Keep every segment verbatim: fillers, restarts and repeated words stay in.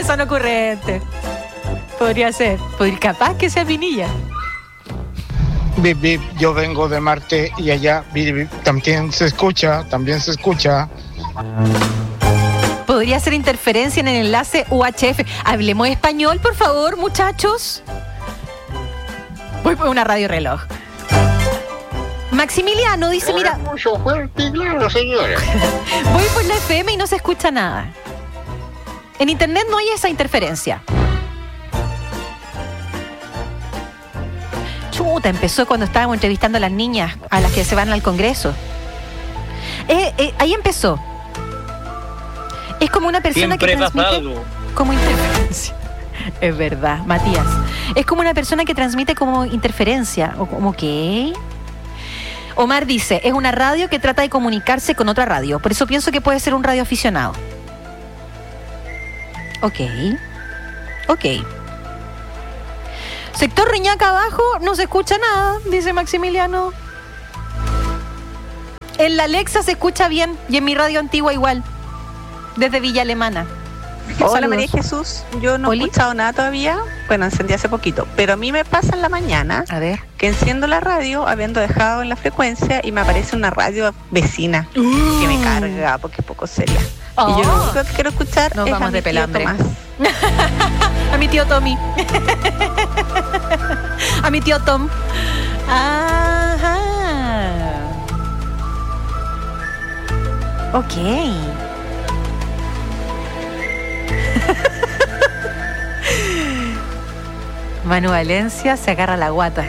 son ocurrentes. Podría ser. Podría, capaz que sea Pinilla. Bip, bip, yo vengo de Marte y allá bip, bip, también se escucha, también se escucha. Podría ser interferencia en el enlace U H F. Hablemos español, por favor, muchachos. Voy por una radio reloj. Maximiliano dice, mira... Mucho fuerte y claro, señora. Voy por la F M y no se escucha nada. En internet no hay esa interferencia. Chuta, empezó cuando estábamos entrevistando a las niñas, a las que se van al Congreso. Eh, eh, ahí empezó. Es como una persona Siempre que transmite pasado. como interferencia. Es verdad, Matías. Es como una persona que transmite como interferencia. ¿O como qué? Omar dice, es una radio que trata de comunicarse con otra radio. Por eso pienso que puede ser un radioaficionado. Ok. Ok. Sector Reñaca abajo, no se escucha nada, dice Maximiliano. En la Alexa se escucha bien y en mi radio antigua igual. Desde Villa Alemana. Hola Saludos. María Jesús, yo no ¿Oli? he escuchado nada todavía, bueno, encendí hace poquito, pero a mí me pasa en la mañana A ver. que enciendo la radio habiendo dejado en la frecuencia y me aparece una radio vecina Uh. que me carga porque es poco seria. Oh. Y yo lo único que quiero escuchar Nos es vamos a mi de tío pelambre. Tomás. A mi tío Tommy. A mi tío Tom. Ajá. Ok. Manu Valencia se agarra la guata.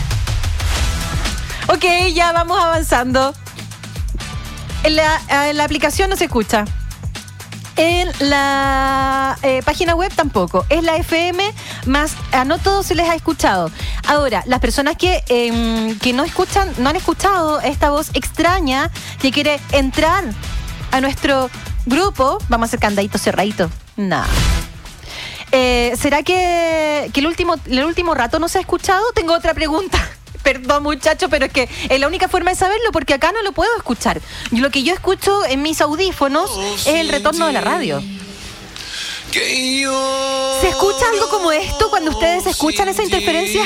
Ok, ya vamos avanzando. En la, en la aplicación no se escucha. En la eh, página web tampoco. Es la F M, más a no todos se les ha escuchado. Ahora, las personas que, eh, que no escuchan, no han escuchado esta voz extraña que quiere entrar a nuestro grupo, vamos a hacer candadito cerradito. No. Eh, ¿Será que, que el último, el último rato no se ha escuchado? Tengo otra pregunta. Perdón, muchachos, pero es que es la única forma de saberlo porque acá no lo puedo escuchar. Y lo que yo escucho en mis audífonos es el retorno de la radio. ¿Se escucha algo como esto cuando ustedes escuchan esa interferencia?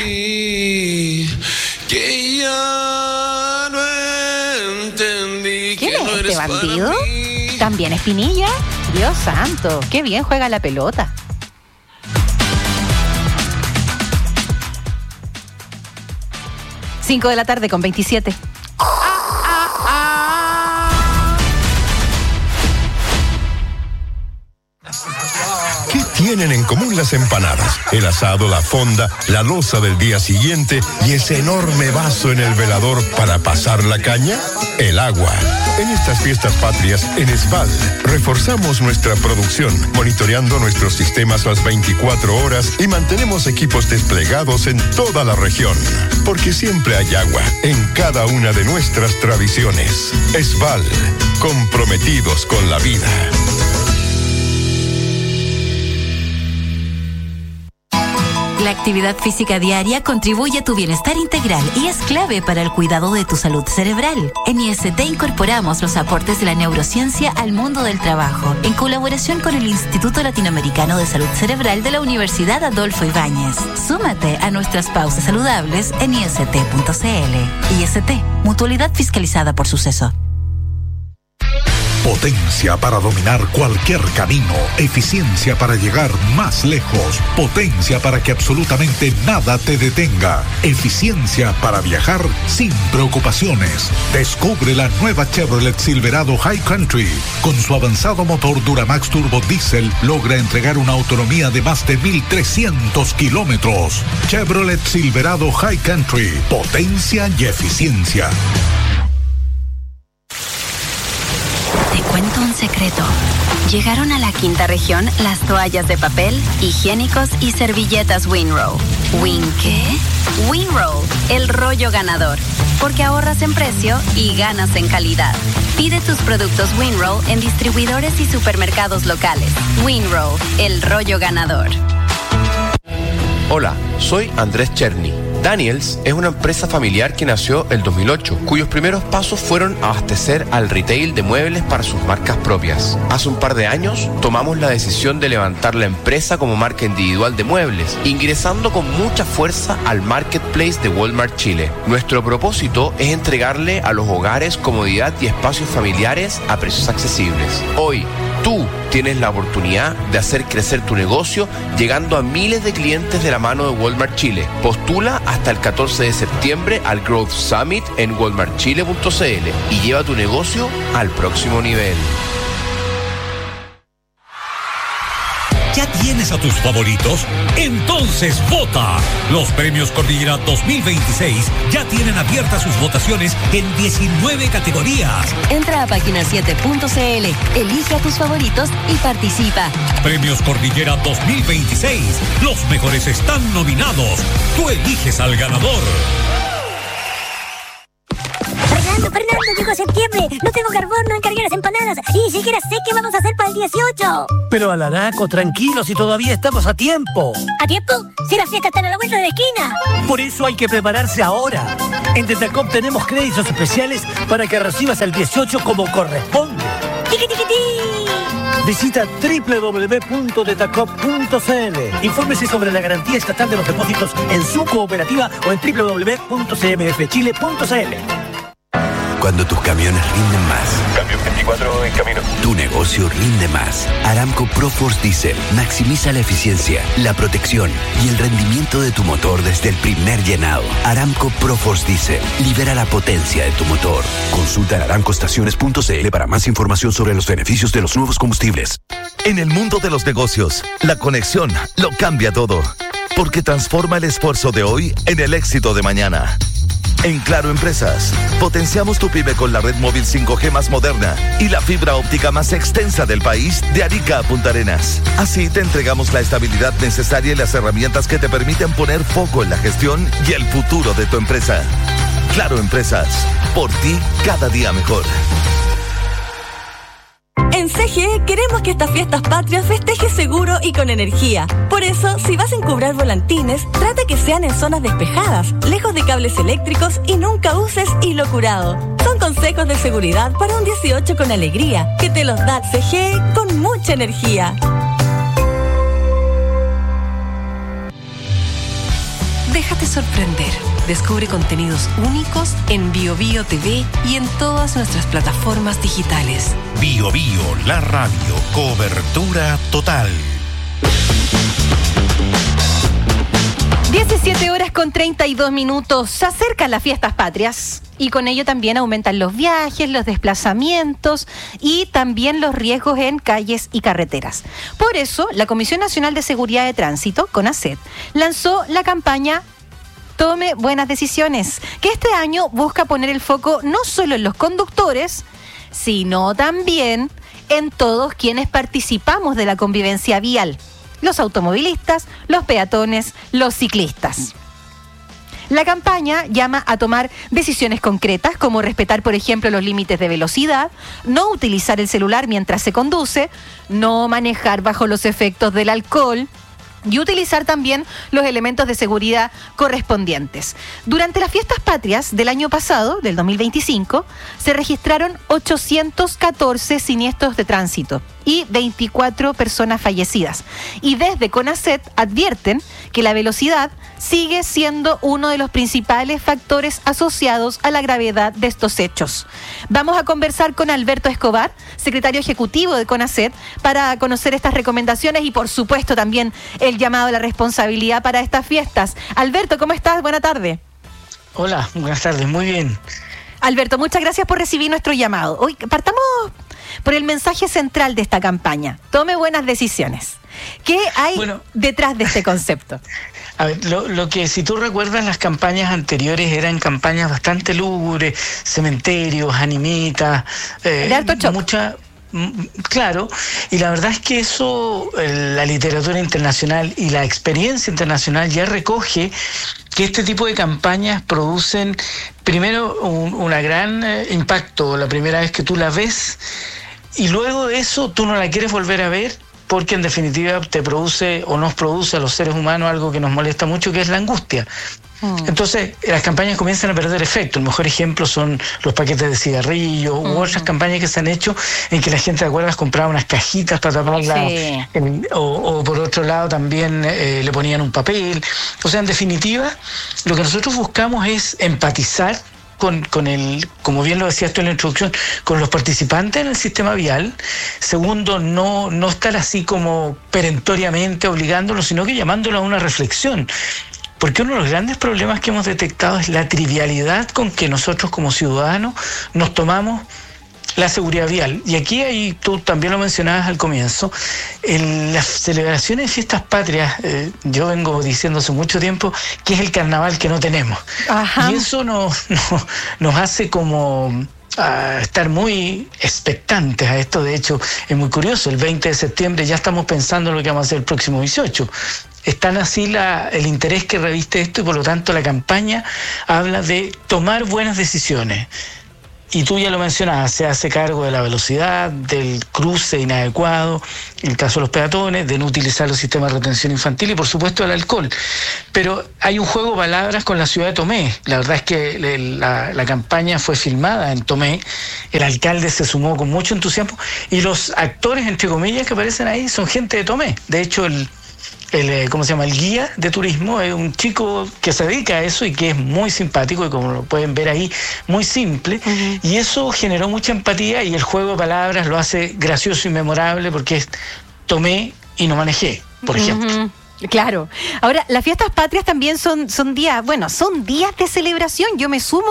¿Quién es este bandido? ¿También es Pinilla? Dios santo, qué bien juega la pelota. cinco de la tarde con veintisiete. ¿Qué tienen en común las empanadas? El asado, la fonda, la loza del día siguiente y ese enorme vaso en el velador para pasar la caña. El agua. En estas fiestas patrias, en Esval, reforzamos nuestra producción, monitoreando nuestros sistemas las veinticuatro horas y mantenemos equipos desplegados en toda la región. Porque siempre hay agua en cada una de nuestras tradiciones. Esval, comprometidos con la vida. La actividad física diaria contribuye a tu bienestar integral y es clave para el cuidado de tu salud cerebral. En I S T incorporamos los aportes de la neurociencia al mundo del trabajo, en colaboración con el Instituto Latinoamericano de Salud Cerebral de la Universidad Adolfo Ibáñez. Súmate a nuestras pausas saludables en I S T punto C L. I S T, mutualidad fiscalizada por Suceso. Potencia para dominar cualquier camino, eficiencia para llegar más lejos, potencia para que absolutamente nada te detenga, eficiencia para viajar sin preocupaciones. Descubre la nueva Chevrolet Silverado High Country. Con su avanzado motor Duramax Turbo Diesel logra entregar una autonomía de más de mil trescientos kilómetros. Chevrolet Silverado High Country, potencia y eficiencia. Te cuento un secreto. Llegaron a la quinta región las toallas de papel, higiénicos y servilletas Winrow. ¿Win qué? Winrow, el rollo ganador. Porque ahorras en precio y ganas en calidad. Pide tus productos Winrow en distribuidores y supermercados locales. Winrow, el rollo ganador. Hola, soy Andrés Cherny. Daniels es una empresa familiar que nació el dos mil ocho, cuyos primeros pasos fueron abastecer al retail de muebles para sus marcas propias. Hace un par de años tomamos la decisión de levantar la empresa como marca individual de muebles, ingresando con mucha fuerza al marketplace de Walmart Chile. Nuestro propósito es entregarle a los hogares comodidad y espacios familiares a precios accesibles. Hoy, tú tienes la oportunidad de hacer crecer tu negocio llegando a miles de clientes de la mano de Walmart Chile. Postula hasta el catorce de septiembre al Growth Summit en walmart chile punto c l y lleva tu negocio al próximo nivel. ¿Ya tienes a tus favoritos? Entonces vota. Los premios Cordillera dos mil veintiséis ya tienen abiertas sus votaciones en diecinueve categorías. Entra a página siete punto c l, elige a tus favoritos y participa. Premios Cordillera dos mil veintiséis. Los mejores están nominados. Tú eliges al ganador. Fernando, Fernando, llegó septiembre. No tengo carbón, no encargué las empanadas. Y ni siquiera sé qué vamos a hacer para el dieciocho. Pero Alaraco, tranquilo, si todavía estamos a tiempo. ¿A tiempo? Si las fiestas están a la vuelta de la esquina. Por eso hay que prepararse ahora. En Tetacop tenemos créditos especiales para que recibas el dieciocho como corresponde. ¡Tiqui, tiqui, ti! Visita doble u doble u doble u punto tetacop punto c l. Infórmese sobre la garantía estatal de los depósitos en su cooperativa o en doble u doble u doble u punto c m f chile punto c l. Cuando tus camiones rinden más. Camión veinticuatro en camino. Tu negocio rinde más. Aramco ProForce Diesel maximiza la eficiencia, la protección y el rendimiento de tu motor desde el primer llenado. Aramco ProForce Diesel libera la potencia de tu motor. Consulta en aramco estaciones punto c l para más información sobre los beneficios de los nuevos combustibles. En el mundo de los negocios, la conexión lo cambia todo, porque transforma el esfuerzo de hoy en el éxito de mañana. En Claro Empresas, potenciamos tu pyme con la red móvil cinco G más moderna y la fibra óptica más extensa del país de Arica a Punta Arenas. Así te entregamos la estabilidad necesaria y las herramientas que te permiten poner foco en la gestión y el futuro de tu empresa. Claro Empresas, por ti cada día mejor. En C G E queremos que estas fiestas patrias festejes seguro y con energía. Por eso, si vas a encubrar volantines, trata que sean en zonas despejadas, lejos de cables eléctricos y nunca uses hilo curado. Son consejos de seguridad para un dieciocho con alegría, que te los da C G E con mucha energía. Déjate sorprender. Descubre contenidos únicos en Bio Bio T V y en todas nuestras plataformas digitales. Bio Bio, la radio, cobertura total. diecisiete horas con treinta y dos minutos. Se acercan las fiestas patrias y con ello también aumentan los viajes, los desplazamientos y también los riesgos en calles y carreteras. Por eso, la Comisión Nacional de Seguridad de Tránsito, CONACET, lanzó la campaña Tome Buenas Decisiones, que este año busca poner el foco no solo en los conductores, sino también en todos quienes participamos de la convivencia vial: los automovilistas, los peatones, los ciclistas. La campaña llama a tomar decisiones concretas, como respetar, por ejemplo, los límites de velocidad, no utilizar el celular mientras se conduce, no manejar bajo los efectos del alcohol y utilizar también los elementos de seguridad correspondientes. Durante las fiestas patrias del año pasado, del dos mil veinticinco, se registraron ochocientos catorce siniestros de tránsito y veinticuatro personas fallecidas. Y desde CONACET advierten que la velocidad sigue siendo uno de los principales factores asociados a la gravedad de estos hechos. Vamos a conversar con Alberto Escobar, secretario ejecutivo de CONACET, para conocer estas recomendaciones y, por supuesto, también el llamado a la responsabilidad para estas fiestas. Alberto, ¿cómo estás? Buena tarde. Hola, buenas tardes, muy bien. Alberto, muchas gracias por recibir nuestro llamado. Hoy partamos por el mensaje central de esta campaña: tome buenas decisiones. ¿Qué hay bueno, detrás de este concepto? A ver, lo, lo que si tú recuerdas, las campañas anteriores eran campañas bastante lúgubres, cementerios, animitas, eh, de harto shock. mucha... Claro, y la verdad es que eso, la literatura internacional y la experiencia internacional ya recoge que este tipo de campañas producen primero un una gran eh, impacto la primera vez que tú la ves, y luego de eso tú no la quieres volver a ver porque en definitiva te produce o nos produce a los seres humanos algo que nos molesta mucho, que es la angustia. Entonces, las campañas comienzan a perder efecto. El mejor ejemplo son los paquetes de cigarrillos u Uh-huh. otras campañas que se han hecho en que la gente, ¿te acuerdas?, compraba unas cajitas para taparla, Sí. el- o, o por otro lado también eh, le ponían un papel. O sea, en definitiva, lo que nosotros buscamos es empatizar con, con el, como bien lo decías tú en la introducción, con los participantes en el sistema vial. Segundo, no, no estar así como perentoriamente obligándolos, sino que llamándolos a una reflexión. Porque uno de los grandes problemas que hemos detectado es la trivialidad con que nosotros como ciudadanos nos tomamos la seguridad vial. Y aquí, hay, tú también lo mencionabas al comienzo, en las celebraciones de fiestas patrias, eh, yo vengo diciendo hace mucho tiempo que es el carnaval que no tenemos. Ajá. Y eso nos, nos, nos hace como a estar muy expectantes a esto. De hecho, es muy curioso, el veinte de septiembre ya estamos pensando en lo que vamos a hacer el próximo dieciocho. Es tan así la, el interés que reviste esto, y por lo tanto la campaña habla de tomar buenas decisiones. Y tú ya lo mencionabas, se hace cargo de la velocidad, del cruce inadecuado, en el caso de los peatones, de no utilizar los sistemas de retención infantil y por supuesto el alcohol. Pero hay un juego de palabras con la ciudad de Tomé. La verdad es que le- la, la campaña fue filmada en Tomé, el alcalde se sumó con mucho entusiasmo y los actores, entre comillas, que aparecen ahí son gente de Tomé. De hecho, el... El, eh, ¿cómo se llama? El guía de turismo es un chico que se dedica a eso y que es muy simpático y, como lo pueden ver ahí, muy simple. Uh-huh. Y eso generó mucha empatía y el juego de palabras lo hace gracioso y memorable porque es tomé y no manejé, por Uh-huh. ejemplo. Claro. Ahora, las fiestas patrias también son, son días, bueno, son días de celebración. Yo me sumo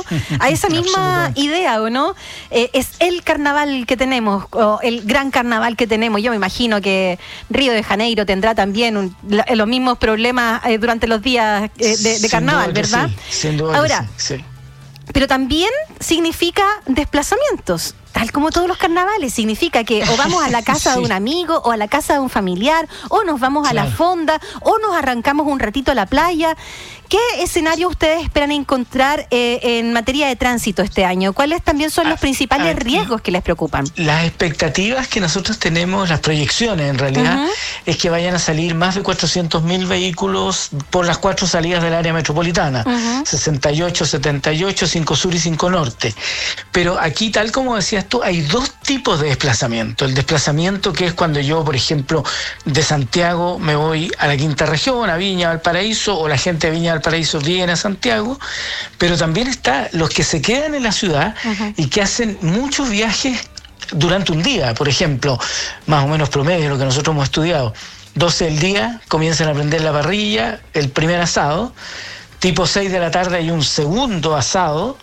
a esa misma idea, ¿o no? Eh, es el carnaval que tenemos, o el gran carnaval que tenemos. Yo me imagino que Río de Janeiro tendrá también un, la, los mismos problemas eh, durante los días eh, de, de carnaval, ¿verdad? Sí, sin duda. Ahora, sí, sí. Pero también significa desplazamientos, tal como todos los carnavales. Significa que o vamos a la casa sí. de un amigo, o a la casa de un familiar, o nos vamos claro. a la fonda, o nos arrancamos un ratito a la playa. ¿Qué escenario ustedes esperan encontrar eh, en materia de tránsito este año? ¿Cuáles también son los principales ah, riesgos que les preocupan? Las expectativas que nosotros tenemos, las proyecciones en realidad, uh-huh. es que vayan a salir más de cuatrocientos mil vehículos por las cuatro salidas del área metropolitana, uh-huh. sesenta y ocho, setenta y ocho, cinco Sur y cinco Norte. Pero aquí, tal como decías tú, hay dos tipos de desplazamiento. El desplazamiento que es cuando yo, por ejemplo, de Santiago me voy a la Quinta Región, a Viña, Valparaíso, o la gente de Viña, Valparaíso viene a Santiago, pero también está los que se quedan en la ciudad uh-huh. y que hacen muchos viajes durante un día. Por ejemplo, más o menos promedio, lo que nosotros hemos estudiado, doce del día, comienzan a prender la parrilla, el primer asado, tipo seis de la tarde hay un segundo asado,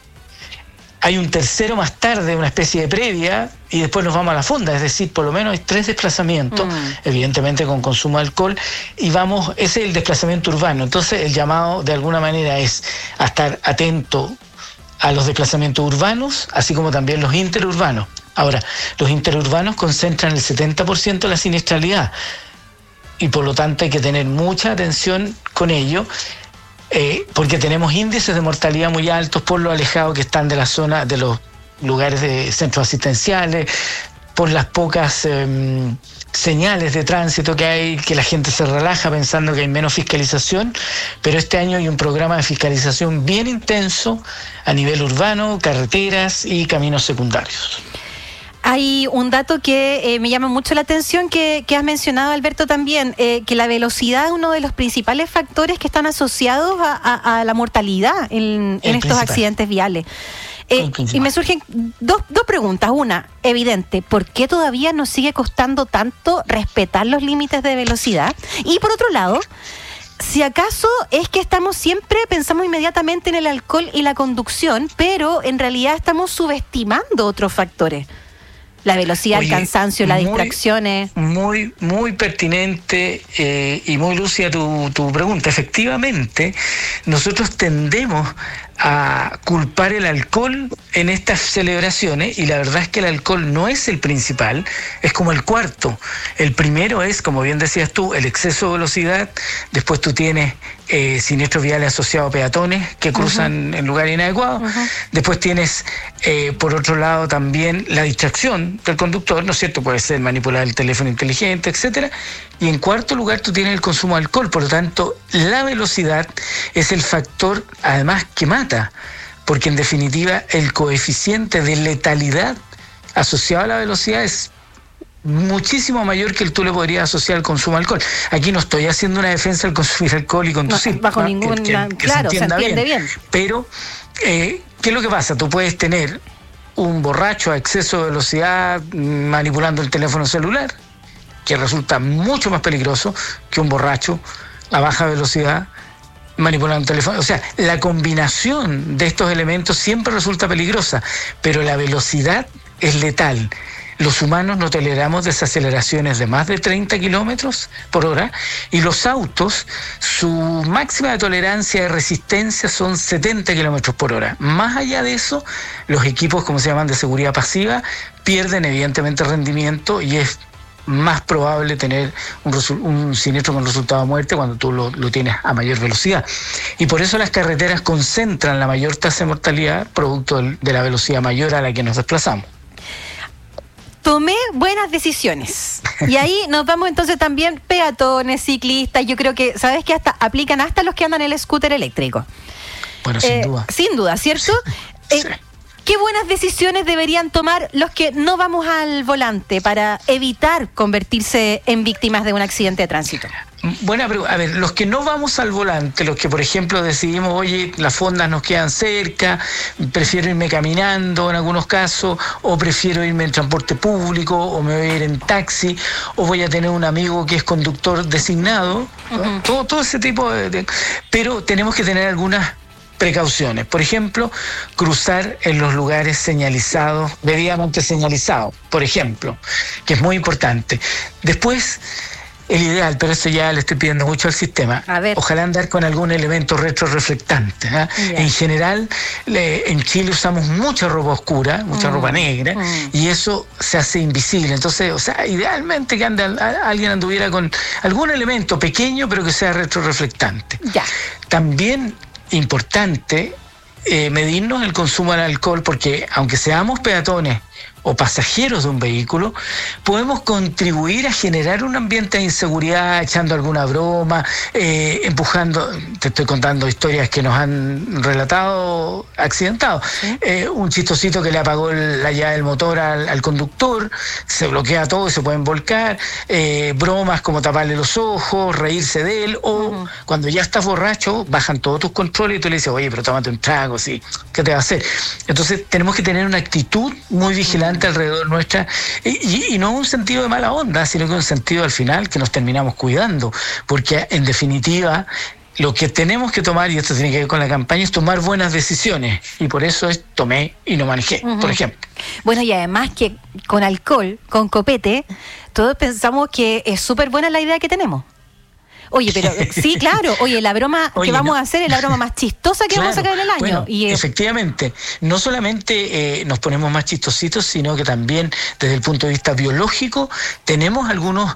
hay un tercero más tarde, una especie de previa, y después nos vamos a la fonda, es decir, por lo menos hay tres desplazamientos, mm. evidentemente con consumo de alcohol, y vamos, ese es el desplazamiento urbano. Entonces el llamado de alguna manera es a estar atento a los desplazamientos urbanos, así como también los interurbanos. Ahora, los interurbanos concentran el setenta por ciento de la siniestralidad, y por lo tanto hay que tener mucha atención con ello, Eh, porque tenemos índices de mortalidad muy altos por lo alejados que están de la zona, de los lugares de centros asistenciales, por las pocas eh, señales de tránsito que hay, que la gente se relaja pensando que hay menos fiscalización, pero este año hay un programa de fiscalización bien intenso a nivel urbano, carreteras y caminos secundarios. Hay un dato que eh, me llama mucho la atención que, que has mencionado, Alberto, también, eh, que la velocidad es uno de los principales factores que están asociados a, a, a la mortalidad en, en estos accidentes viales. Eh, y me surgen dos, dos preguntas. Una, evidente, ¿por qué todavía nos sigue costando tanto respetar los límites de velocidad? Y por otro lado, si acaso es que estamos siempre, pensamos inmediatamente en el alcohol y la conducción, pero en realidad estamos subestimando otros factores. La velocidad, Oye, el cansancio, las muy, distracciones. Muy, muy pertinente eh, y muy lúcida tu, tu pregunta. Efectivamente, nosotros tendemos a culpar el alcohol en estas celebraciones, y la verdad es que el alcohol no es el principal, es como el cuarto. El primero es, como bien decías tú, el exceso de velocidad. Después tú tienes eh, siniestros viales asociados a peatones que cruzan uh-huh. en lugares inadecuados. Uh-huh. Después tienes, eh, por otro lado, también la distracción del conductor, ¿no es cierto? Puede ser manipular el teléfono inteligente, etcétera. Y en cuarto lugar tú tienes el consumo de alcohol. Por lo tanto, la velocidad es el factor, además, que mata, porque en definitiva el coeficiente de letalidad asociado a la velocidad es muchísimo mayor que el tú le podrías asociar al consumo de alcohol. Aquí no estoy haciendo una defensa al consumir alcohol y conducir. No, bajo ¿no? ninguna... Que, que, que claro, se, se entiende bien. bien. Pero, eh, ¿qué es lo que pasa? Tú puedes tener un borracho a exceso de velocidad manipulando el teléfono celular, que resulta mucho más peligroso que un borracho a baja velocidad manipulando el teléfono. O sea, la combinación de estos elementos siempre resulta peligrosa, pero la velocidad es letal. Los humanos no toleramos desaceleraciones de más de treinta kilómetros por hora, y los autos, su máxima de tolerancia de resistencia son setenta kilómetros por hora. Más allá de eso, los equipos, como se llaman, de seguridad pasiva, pierden evidentemente rendimiento, y es más probable tener un, resu- un siniestro con resultado de muerte cuando tú lo, lo tienes a mayor velocidad. Y por eso las carreteras concentran la mayor tasa de mortalidad producto del, de la velocidad mayor a la que nos desplazamos. Tomé buenas decisiones. Y ahí nos vamos entonces también peatones, ciclistas. Yo creo que, ¿sabes qué? Hasta aplican hasta los que andan en el scooter eléctrico. Bueno, sin eh, duda. Sin duda, ¿cierto? Sí. Eh, sí. ¿Qué buenas decisiones deberían tomar los que no vamos al volante para evitar convertirse en víctimas de un accidente de tránsito? Buena pregunta. A ver, los que no vamos al volante, los que por ejemplo decidimos, oye, las fondas nos quedan cerca, prefiero irme caminando en algunos casos, o prefiero irme en transporte público, o me voy a ir en taxi, o voy a tener un amigo que es conductor designado, uh-huh. todo, todo ese tipo de, de... Pero tenemos que tener algunas precauciones. Por ejemplo, cruzar en los lugares señalizados, debidamente señalizados, por ejemplo, que es muy importante. Después, el ideal, pero eso ya le estoy pidiendo mucho al sistema, ojalá andar con algún elemento retroreflectante. ¿eh? Yeah. En general, le, en Chile usamos mucha ropa oscura, mucha mm. ropa negra, mm. y eso se hace invisible. Entonces, o sea, idealmente que ande, a, alguien anduviera con algún elemento pequeño, pero que sea retroreflectante. Yeah. También importante eh, medirnos el consumo del alcohol, porque aunque seamos peatones o pasajeros de un vehículo, podemos contribuir a generar un ambiente de inseguridad, echando alguna broma, eh, empujando. Te estoy contando historias que nos han relatado accidentados. ¿Sí? Eh, un chistosito que le apagó el, la llave del motor al, al conductor, se bloquea todo y se pueden volcar, eh, bromas como taparle los ojos, reírse de él, o uh-huh. cuando ya estás borracho, bajan todos tus controles y tú le dices, oye, pero tómate un trago, ¿sí? ¿Qué te va a hacer? Entonces tenemos que tener una actitud muy vigilante alrededor nuestra, y, y, y no un sentido de mala onda, sino que un sentido al final que nos terminamos cuidando, porque en definitiva lo que tenemos que tomar, y esto tiene que ver con la campaña, es tomar buenas decisiones, y por eso es tomé y no manejé, uh-huh. por ejemplo. Bueno, y además que con alcohol, con copete, todos pensamos que es súper buena la idea que tenemos. Oye, pero sí, claro, oye, la broma oye, que vamos no. a hacer es la broma más chistosa que claro, vamos a sacar en el año. Bueno, y, eh, efectivamente, no solamente eh, nos ponemos más chistositos, sino que también desde el punto de vista biológico tenemos algunos,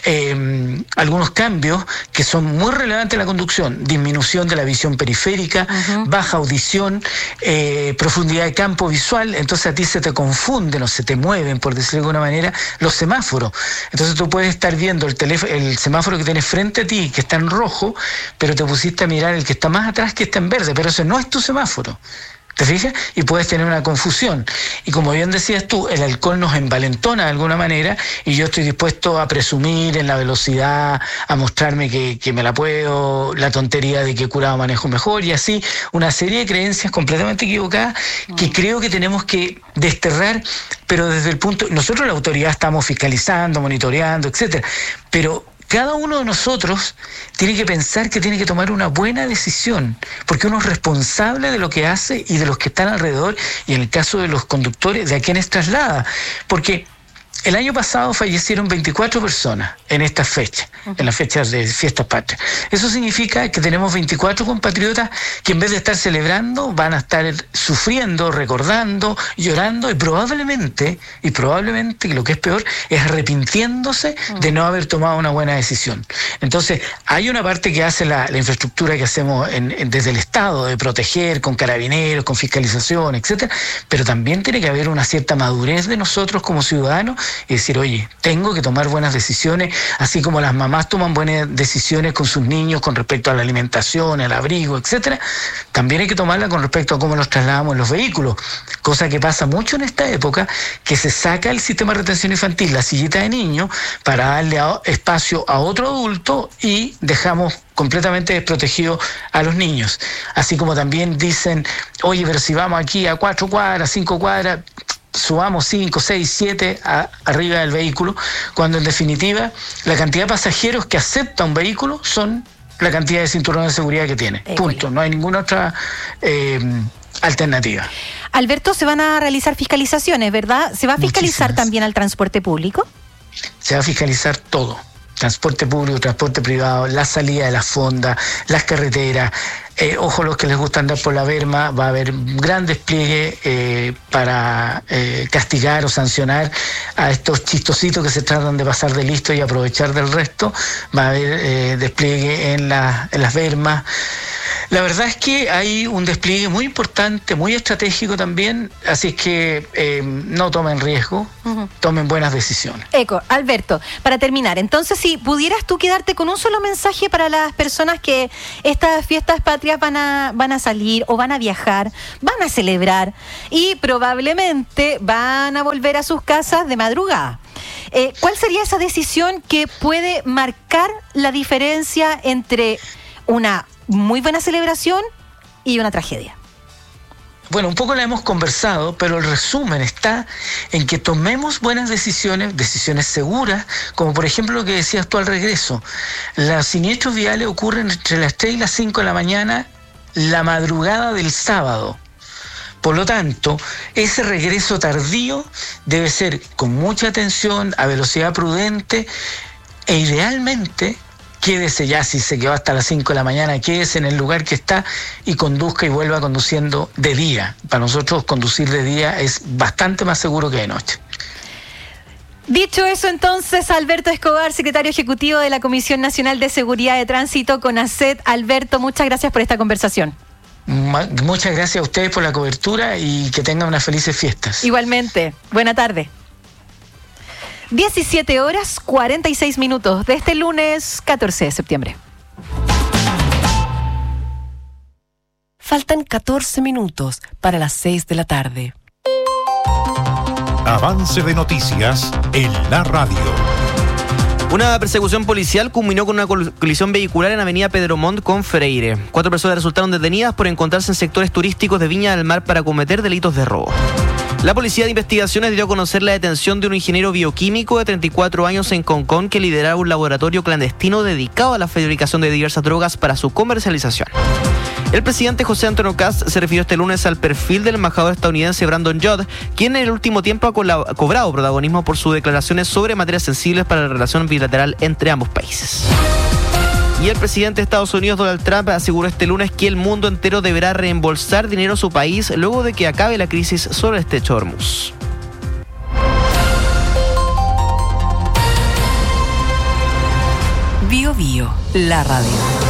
eh, algunos cambios que son muy relevantes en la conducción. Disminución de la visión periférica, uh-huh. baja audición, eh, profundidad de campo visual, entonces a ti se te confunden o se te mueven, por decirlo de alguna manera, los semáforos. Entonces tú puedes estar viendo el, teléfono, el semáforo que tienes frente a ti, que está en rojo, pero te pusiste a mirar el que está más atrás, que está en verde, pero ese no es tu semáforo. ¿Te fijas? Y puedes tener una confusión. Y como bien decías tú, el alcohol nos envalentona de alguna manera, y yo estoy dispuesto a presumir en la velocidad, a mostrarme que, que me la puedo, la tontería de que curado manejo mejor, y así una serie de creencias completamente equivocadas que creo que tenemos que desterrar, pero desde el punto... Nosotros la autoridad estamos fiscalizando, monitoreando, etcétera, pero cada uno de nosotros tiene que pensar que tiene que tomar una buena decisión, porque uno es responsable de lo que hace y de los que están alrededor, y en el caso de los conductores, de a quienes traslada. Porque el año pasado fallecieron veinticuatro personas en esta fecha. en las fechas de fiestas patrias. Eso significa que tenemos veinticuatro compatriotas que en vez de estar celebrando van a estar sufriendo, recordando, llorando y probablemente, y probablemente, lo que es peor, es arrepintiéndose de no haber tomado una buena decisión. Entonces, hay una parte que hace la, la infraestructura que hacemos en, en, desde el Estado, de proteger con carabineros, con fiscalización, etcétera, pero también tiene que haber una cierta madurez de nosotros como ciudadanos y decir, oye, tengo que tomar buenas decisiones, así como las mamás toman buenas decisiones con sus niños con respecto a la alimentación, al abrigo, etcétera, también hay que tomarla con respecto a cómo los trasladamos en los vehículos, cosa que pasa mucho en esta época, que se saca el sistema de retención infantil, la sillita de niño, para darle a, espacio a otro adulto y dejamos completamente desprotegido a los niños. Así como también dicen, oye, pero si vamos aquí a cuatro cuadras, cinco cuadras, subamos cinco, seis, siete a, arriba del vehículo, cuando en definitiva la cantidad de pasajeros que acepta un vehículo son la cantidad de cinturones de seguridad que tiene. Punto. No hay ninguna otra eh, alternativa. Alberto, se van a realizar fiscalizaciones, ¿verdad? ¿Se va a fiscalizar Muchísimas. también al transporte público? Se va a fiscalizar todo. Transporte público, transporte privado, la salida de las fondas, las carreteras. Eh, ojo, los que les gusta andar por la berma, va a haber un gran despliegue eh, para eh, castigar o sancionar a estos chistositos que se tratan de pasar de listo y aprovechar del resto. Va a haber eh, despliegue en, la, en las bermas. La verdad es que hay un despliegue muy importante, muy estratégico también, así que eh, no tomen riesgo, uh-huh. tomen buenas decisiones. Eco, Alberto, para terminar, entonces si pudieras tú quedarte con un solo mensaje para las personas que estas fiestas patrias van a, van a salir o van a viajar, van a celebrar y probablemente van a volver a sus casas de madrugada. Eh, ¿Cuál sería esa decisión que puede marcar la diferencia entre una muy buena celebración y una tragedia? Bueno, un poco la hemos conversado, pero el resumen está en que tomemos buenas decisiones, decisiones seguras, como por ejemplo lo que decías tú al regreso. Los siniestros viales ocurren entre las tres y las cinco de la mañana, la madrugada del sábado. Por lo tanto, ese regreso tardío debe ser con mucha atención, a velocidad prudente e idealmente quédese ya, si se quedó hasta las cinco de la mañana, quédese en el lugar que está y conduzca y vuelva conduciendo de día. Para nosotros conducir de día es bastante más seguro que de noche. Dicho eso, entonces, Alberto Escobar, secretario ejecutivo de la Comisión Nacional de Seguridad de Tránsito, CONACET. Alberto, muchas gracias por esta conversación. Ma- muchas gracias a ustedes por la cobertura y que tengan unas felices fiestas. Igualmente. Buena tarde. diecisiete horas cuarenta y seis minutos de este lunes catorce de septiembre. Faltan catorce minutos para las seis de la tarde. Avance de noticias en la radio. Una persecución policial culminó con una colisión vehicular en Avenida Pedro Montt con Freire. Cuatro personas resultaron detenidas por encontrarse en sectores turísticos de Viña del Mar para cometer delitos de robo. La Policía de Investigaciones dio a conocer la detención de un ingeniero bioquímico de treinta y cuatro años en Concón que lideraba un laboratorio clandestino dedicado a la fabricación de diversas drogas para su comercialización. El presidente José Antonio Kast se refirió este lunes al perfil del embajador estadounidense Brandon Judd, quien en el último tiempo ha colab- cobrado protagonismo por sus declaraciones sobre materias sensibles para la relación bilateral entre ambos países. Y el presidente de Estados Unidos, Donald Trump, aseguró este lunes que el mundo entero deberá reembolsar dinero a su país luego de que acabe la crisis sobre el estrecho de Hormuz. Bio Bio, la radio.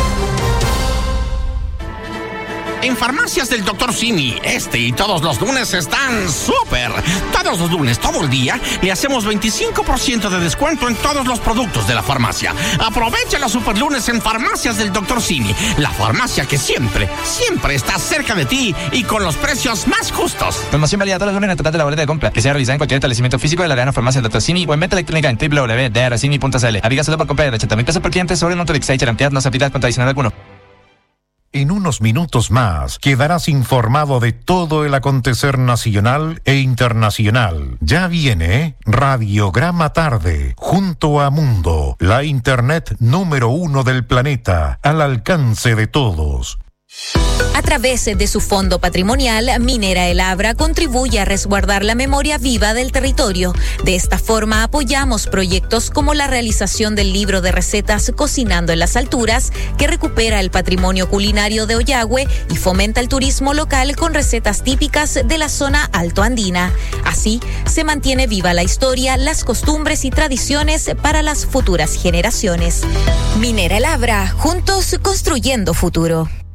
En Farmacias del doctor Simi, este y todos los lunes están súper. Todos los lunes, todo el día, le hacemos veinticinco por ciento de descuento en todos los productos de la farmacia. Aprovecha los super lunes en Farmacias del doctor Simi, la farmacia que siempre, siempre está cerca de ti y con los precios más justos. Promoción válida todos los lunes en el total de la boleta de compra, que sea realizada en cualquier establecimiento físico de la Arena Farmacia del doctor Simi o en venta electrónica en doble u doble u doble u punto d r simi punto c l. Aplica solo por compra de ochenta mil pesos por cliente sobre un Autolix y cantidad no se aplica con adicional alguno. En unos minutos más quedarás informado de todo el acontecer nacional e internacional. Ya viene Radiograma Tarde, junto a Mundo, la internet número uno del planeta, al alcance de todos. A través de su fondo patrimonial, Minera El Abra contribuye a resguardar la memoria viva del territorio. De esta forma apoyamos proyectos como la realización del libro de recetas Cocinando en las Alturas, que recupera el patrimonio culinario de Ollagüe y fomenta el turismo local con recetas típicas de la zona altoandina. Así, se mantiene viva la historia, las costumbres y tradiciones para las futuras generaciones. Minera El Abra, juntos construyendo futuro.